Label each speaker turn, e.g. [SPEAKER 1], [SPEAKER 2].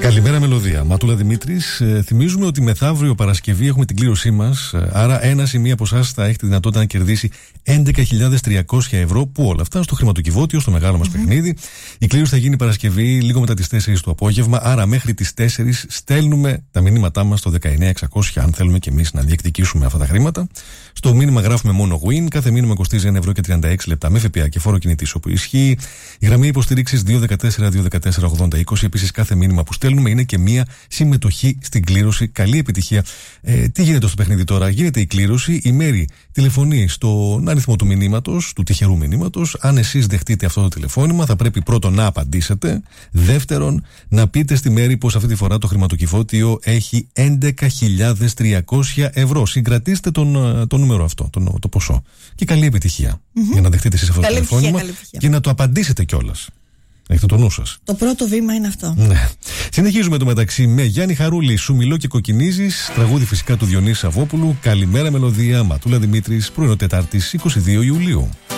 [SPEAKER 1] Καλημέρα, Μελωδία. Ματούλα Δημήτρης. Θυμίζουμε ότι μεθαύριο Παρασκευή έχουμε την κλήρωσή μας. Άρα, ένας ή μία από εσάς θα έχει τη δυνατότητα να κερδίσει 11.300 ευρώ. Που όλα αυτά στο χρηματοκιβώτιο, στο μεγάλο μας παιχνίδι. Η κλήρωση θα γίνει Παρασκευή λίγο μετά τις 4 το απόγευμα. Άρα, μέχρι τις 4 στέλνουμε τα μηνύματά μας στο 19600, αν θέλουμε και εμείς να διεκδικήσουμε αυτά τα χρήματα. Στο μήνυμα γράφουμε μόνο win. Κάθε μήνυμα κοστίζει 1 ευρώ και 36 λεπτά με ΦΠΑ και φόρο κινητής όπου ισχύει. Η γραμμή υποστήριξης 214-214-80-20. Επίσης, κάθε μήνυμα που στέλνουμε είναι και μία συμμετοχή στην κλήρωση. Καλή επιτυχία. Τι γίνεται στο παιχνίδι τώρα? Γίνεται η κλήρωση. Η Μέρη τηλεφωνεί στον αριθμό του μηνύματος, του τυχερού μηνύματος. Αν εσείς δεχτείτε αυτό το τηλεφώνημα, θα πρέπει πρώτον να απαντήσετε. Δεύτερον, να πείτε στη Μέρη πως αυτή τη φορά το χρηματοκιβώτιο έχει 11.300 ευρώ. Συγκρατήστε το νούμερο αυτό, το ποσό. Και καλή επιτυχία για να δεχτείτε εσείς αυτό το τηλεφώνημα και να το απαντήσετε κιόλας. Έχετε το νου σας.
[SPEAKER 2] Το πρώτο βήμα είναι αυτό.
[SPEAKER 1] Ναι. Συνεχίζουμε το μεταξύ με Γιάννη Χαρούλη, Σου μιλώ και κοκκινίζεις. Τραγούδι φυσικά του Διονύση Σαββόπουλου. Καλημέρα, Μελωδία. Ματούλα Δημήτρης. Πρωινό Τετάρτης 22 Ιουλίου.